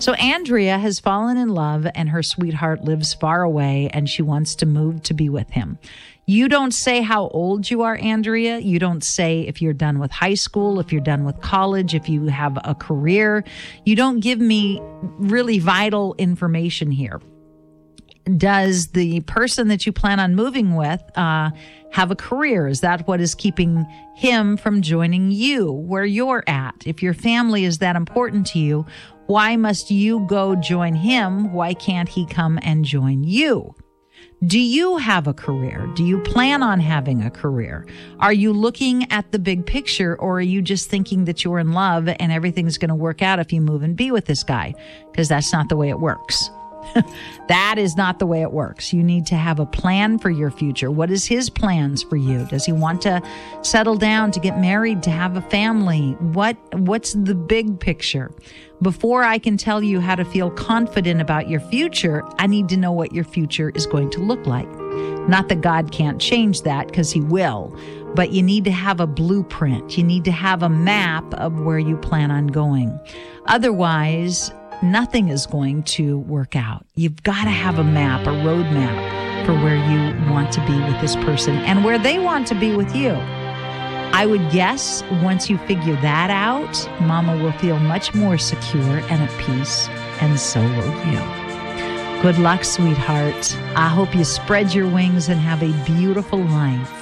So Andrea has fallen in love and her sweetheart lives far away and she wants to move to be with him. You don't say how old you are, Andrea. You don't say if you're done with high school, if you're done with college, if you have a career. You don't give me really vital information here. Does the person that you plan on moving with have a career? Is that what is keeping him from joining you where you're at? If your family is that important to you, why must you go join him? Why can't he come and join you? Do you have a career? Do you plan on having a career? Are you looking at the big picture, or are you just thinking that you're in love and everything's going to work out if you move and be with this guy? Because that's not the way it works. That is not the way it works. You need to have a plan for your future. What is his plans for you? Does he want to settle down, to get married, to have a family? What's the big picture? Before I can tell you how to feel confident about your future, I need to know what your future is going to look like. Not that God can't change that, because he will, but you need to have a blueprint. You need to have a map of where you plan on going. Otherwise, nothing is going to work out. You've got to have a map, a roadmap for where you want to be with this person and where they want to be with you. I would guess once you figure that out, Mama will feel much more secure and at peace, and so will you. Good luck, sweetheart. I hope you spread your wings and have a beautiful life.